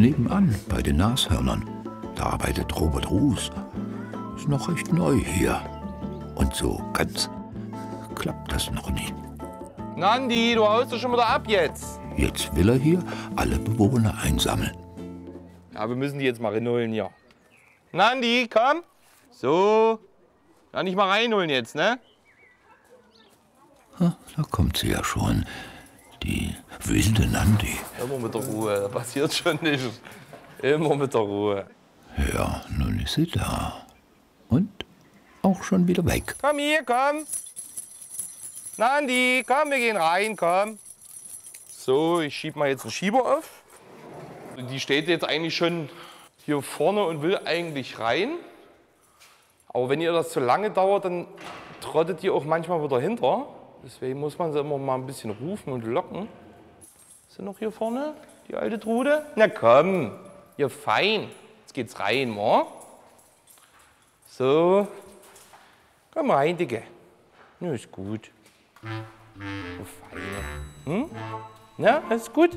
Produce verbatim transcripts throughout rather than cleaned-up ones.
Nebenan, bei den Nashörnern, da arbeitet Robert Ruß. Ist noch recht neu hier. Und so ganz klappt das noch nicht. Nandi, du haust doch schon wieder ab jetzt. Jetzt will er hier alle Bewohner einsammeln. Ja, wir müssen die jetzt mal reinholen hier. Nandi, komm. So. Ja, nicht mal reinholen jetzt, ne? Ha, da kommt sie ja schon. Die wilde Nandi. Immer mit der Ruhe, da passiert schon nichts. Immer mit der Ruhe. Ja, nun ist sie da. Und auch schon wieder weg. Komm hier, komm. Nandi, komm, wir gehen rein, komm. So, ich schieb mal jetzt einen Schieber auf. Die steht jetzt eigentlich schon hier vorne und will eigentlich rein. Aber wenn ihr das zu lange dauert, dann trottet die auch manchmal wieder hinter. Deswegen muss man sie immer mal ein bisschen rufen und locken. Ist sie noch hier vorne, die alte Trude? Na komm, ihr fein. Jetzt geht's rein, wa? So. Komm rein, Dicke. Ja, ist gut. Du Feine. Hm? Ja, ist gut.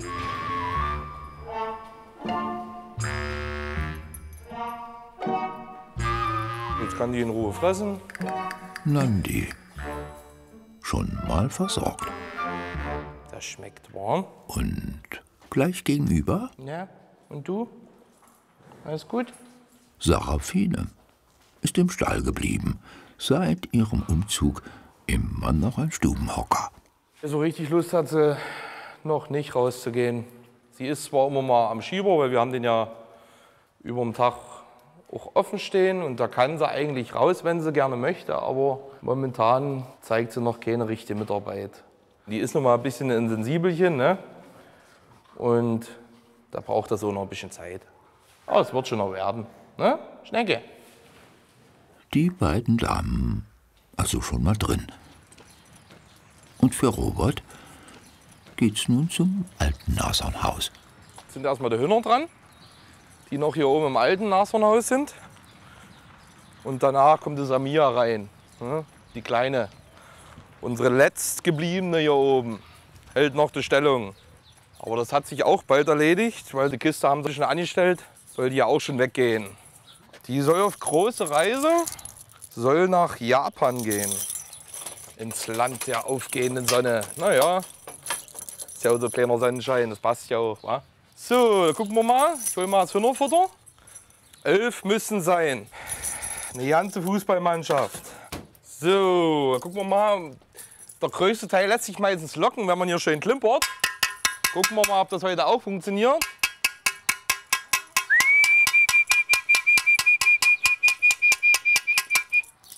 Jetzt kann die in Ruhe fressen. Nandi. Schon mal versorgt. Das schmeckt warm. Und gleich gegenüber? Ja, und du? Alles gut? Sarafine ist im Stall geblieben. Seit ihrem Umzug immer noch ein Stubenhocker. So richtig Lust hat sie noch nicht rauszugehen. Sie ist zwar immer mal am Schieber, weil wir haben den ja über den Tag auch offen stehen und da kann sie eigentlich raus, wenn sie gerne möchte, aber momentan zeigt sie noch keine richtige Mitarbeit. Die ist noch mal ein bisschen ein Sensibelchen, ne? Und da braucht das so noch ein bisschen Zeit. Aber es wird schon noch werden, ne? Schnecke. Die beiden Damen also schon mal drin. Und für Robert geht's nun zum alten Nashornhaus. Jetzt sind erstmal die Hühner dran, die noch hier oben im alten Nashornhaus sind. Und danach kommt die Samia rein, ne? Die Kleine. Unsere letztgebliebene hier oben hält noch die Stellung. Aber das hat sich auch bald erledigt, weil die Kiste haben sich schon angestellt, soll die ja auch schon weggehen. Die soll auf große Reise, soll nach Japan gehen. Ins Land der aufgehenden Sonne. Naja, ist ja auch so ein kleiner Sonnenschein, das passt ja auch. Wa? So, gucken wir mal. Ich hol mal das Hühnerfutter. Elf müssen sein. Eine ganze Fußballmannschaft. So, gucken wir mal. Der größte Teil lässt sich meistens locken, wenn man hier schön klimpert. Gucken wir mal, ob das heute auch funktioniert.